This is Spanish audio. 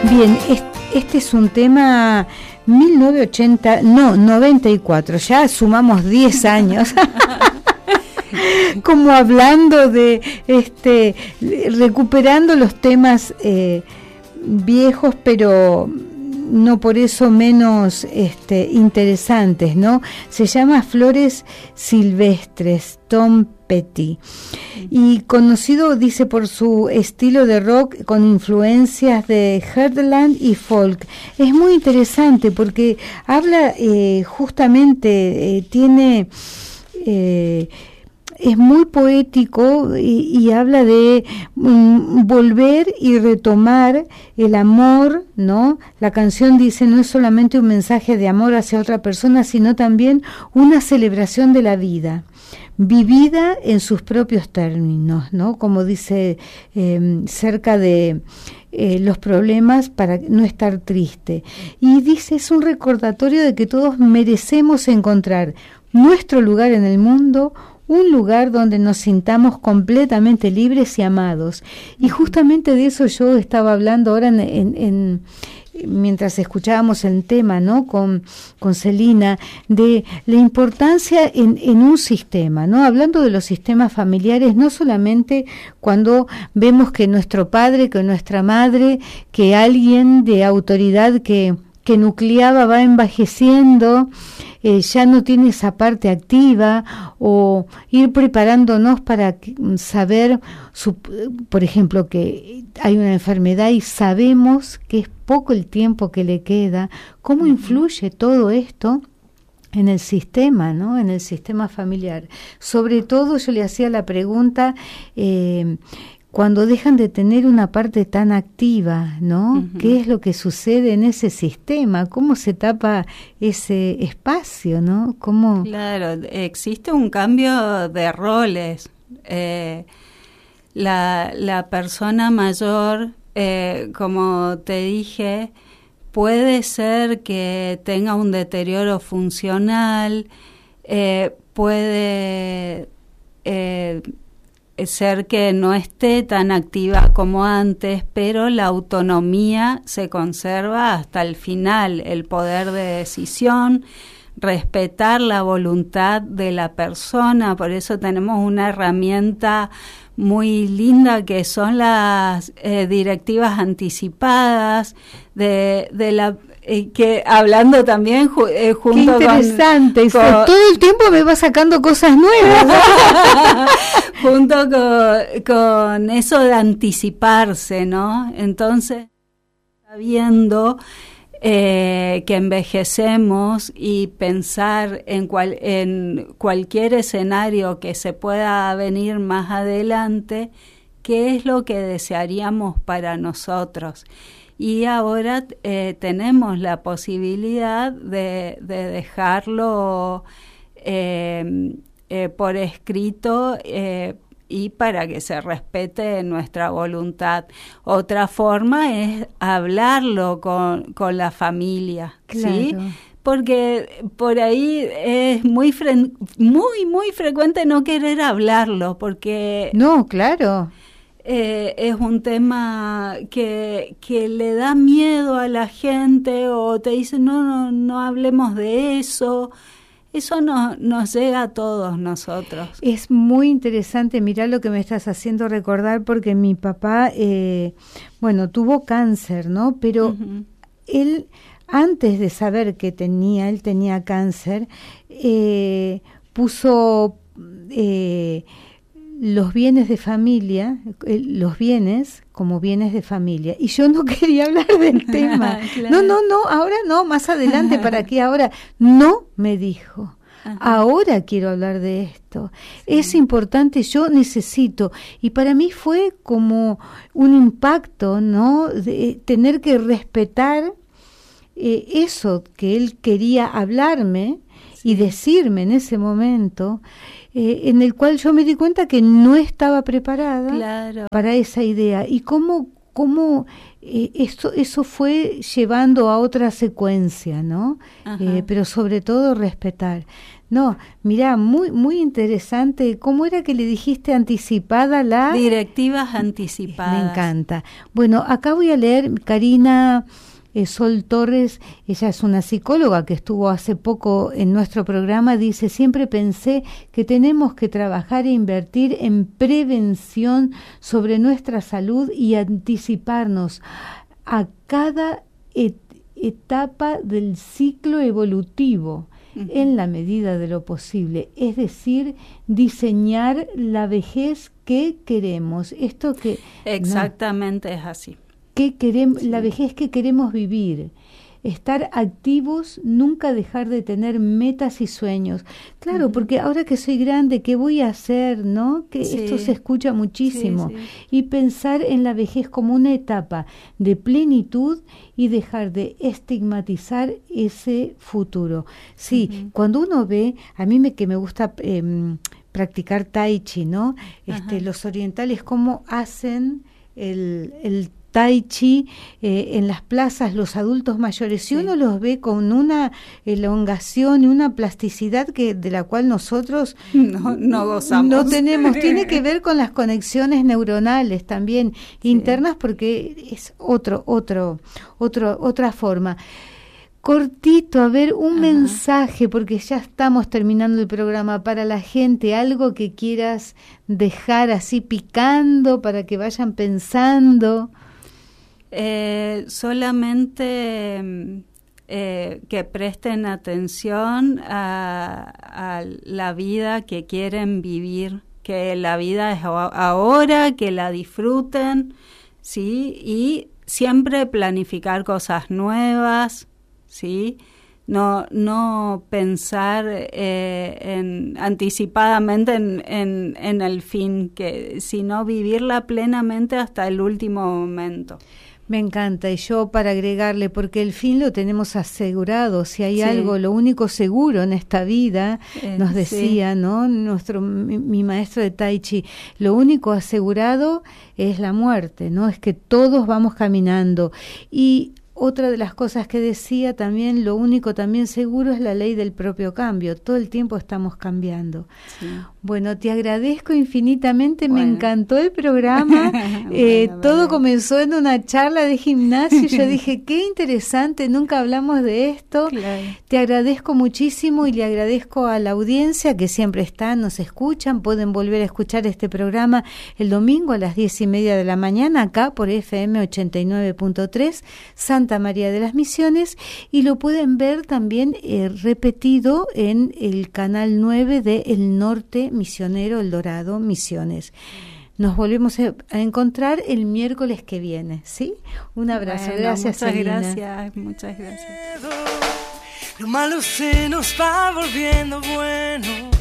Bien, este es un tema 94, ya sumamos 10 años. Como hablando de recuperando los temas viejos, pero no por eso menos interesantes, ¿no? Se llama Flores Silvestres, Tom Petty, y conocido, dice, por su estilo de rock con influencias de Heartland y folk. Es muy interesante porque habla justamente, tiene... es muy poético y habla de volver y retomar el amor, ¿no? La canción dice, no es solamente un mensaje de amor hacia otra persona, sino también una celebración de la vida, vivida en sus propios términos, ¿no? Como dice, cerca de los problemas para no estar triste. Y dice, es un recordatorio de que todos merecemos encontrar nuestro lugar en el mundo, un lugar donde nos sintamos completamente libres y amados. Y justamente de eso yo estaba hablando ahora mientras escuchábamos el tema, ¿no? Con Celina, de la importancia en un sistema, ¿no? Hablando de los sistemas familiares, no solamente cuando vemos que nuestro padre, que nuestra madre, que alguien de autoridad que nucleaba va envejeciendo, ya no tiene esa parte activa, o ir preparándonos para saber, por ejemplo, que hay una enfermedad y sabemos que es poco el tiempo que le queda. ¿Cómo influye todo esto en el sistema, ¿no? En el sistema familiar? Sobre todo yo le hacía la pregunta, cuando dejan de tener una parte tan activa, ¿no? Uh-huh. ¿Qué es lo que sucede en ese sistema? ¿Cómo se tapa ese espacio, ¿no? ¿Cómo? Claro, existe un cambio de roles. La persona mayor, como te dije, puede ser que tenga un deterioro funcional, puede... ser que no esté tan activa como antes, pero la autonomía se conserva hasta el final, el poder de decisión, respetar la voluntad de la persona. Por eso tenemos una herramienta muy linda que son las directivas anticipadas de la que hablando también junto Qué interesante, todo el tiempo me va sacando cosas nuevas. Junto con eso de anticiparse, ¿no? Entonces, sabiendo que envejecemos y pensar en cualquier escenario que se pueda venir más adelante, ¿qué es lo que desearíamos para nosotros? Y ahora tenemos la posibilidad de dejarlo por escrito y para que se respete nuestra voluntad. Otra forma es hablarlo con la familia, claro. ¿Sí? Porque por ahí es muy frecuente no querer hablarlo, porque... No, claro. Es un tema que le da miedo a la gente, o te dicen no hablemos de eso. Eso nos llega a todos nosotros. Es muy interesante, mirá lo que me estás haciendo recordar, porque mi papá, tuvo cáncer, ¿no? Pero uh-huh. Él, antes de saber que él tenía cáncer, puso... los bienes de familia, los bienes como bienes de familia, y yo no quería hablar del tema. Claro. No, ahora no, más adelante, ¿para qué ahora? No, me dijo, ajá. Ahora quiero hablar de esto, sí. Es importante, yo necesito, y para mí fue como un impacto, ¿no? De tener que respetar eso que él quería hablarme, sí. Y decirme en ese momento, en el cual yo me di cuenta que no estaba preparada, claro. Para esa idea. Y cómo cómo eso fue llevando a otra secuencia, ¿no? Pero sobre todo respetar. No, mirá, muy muy interesante. ¿Cómo era que le dijiste anticipada la...? Directivas anticipadas. Me encanta. Bueno, acá voy a leer, Karina Sol Torres, ella es una psicóloga que estuvo hace poco en nuestro programa, dice: siempre pensé que tenemos que trabajar e invertir en prevención sobre nuestra salud y anticiparnos a cada etapa del ciclo evolutivo en la medida de lo posible, es decir, diseñar la vejez que queremos. Esto que exactamente es así. ¿Qué queremos? Sí. La vejez que queremos vivir, estar activos, nunca dejar de tener metas y sueños. Claro, porque ahora que soy grande, ¿qué voy a hacer? ¿No? Que esto se escucha muchísimo. Y pensar en la vejez como una etapa de plenitud y dejar de estigmatizar ese futuro. Sí, cuando uno ve, a mí que me gusta practicar tai chi, ¿no? Los orientales, cómo hacen el Tai Chi en las plazas, los adultos mayores, si uno los ve con una elongación y una plasticidad de la cual nosotros no gozamos. No tenemos, tiene que ver con las conexiones neuronales también internas, porque es otra forma. Cortito, a ver, un mensaje, porque ya estamos terminando el programa, para la gente, algo que quieras dejar así picando para que vayan pensando. Solamente que presten atención a la vida que quieren vivir, que la vida es ahora, que la disfruten, ¿sí? Y siempre planificar cosas nuevas, ¿sí? No pensar anticipadamente en el fin, sino vivirla plenamente hasta el último momento. Me encanta, y yo para agregarle, porque el fin lo tenemos asegurado, si hay algo, lo único seguro en esta vida, nos decía, ¿no? Mi maestro de Tai Chi, lo único asegurado es la muerte, ¿no? Es que todos vamos caminando. Y otra de las cosas que decía también, lo único también seguro es la ley del propio cambio. Todo el tiempo estamos cambiando. Sí. Bueno, te agradezco infinitamente, me encantó el programa. Todo comenzó en una charla de gimnasio. Yo dije, qué interesante, nunca hablamos de esto. Claro. Te agradezco muchísimo y le agradezco a la audiencia que siempre está, nos escuchan. Pueden volver a escuchar este programa el domingo a las 10:30 de la mañana, acá por FM 89.3, Santa María de las Misiones, y lo pueden ver también repetido en el canal 9 de El Norte Misionero, El Dorado Misiones. Nos volvemos a encontrar el miércoles que viene, ¿sí? Un abrazo. Gracias, Celina. Muchas gracias. Lo malo se nos va volviendo bueno.